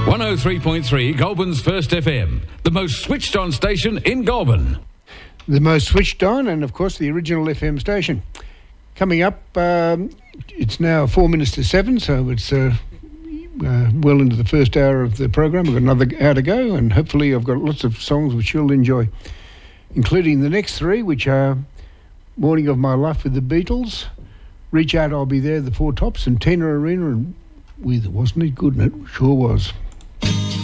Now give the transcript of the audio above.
103.3 Goulburn's First FM, the most switched on station in Goulburn. The most switched on, and of course the original FM station. Coming up, it's now 4 minutes to 7, so it's well into the first hour of the program. We've got another hour to go, and hopefully I've got lots of songs which you'll enjoy, including the next three, which are Morning of My Life with the Beatles, Reach Out, I'll Be There, the Four Tops, and Tenor Arena, and with Wasn't It Good? And it sure was.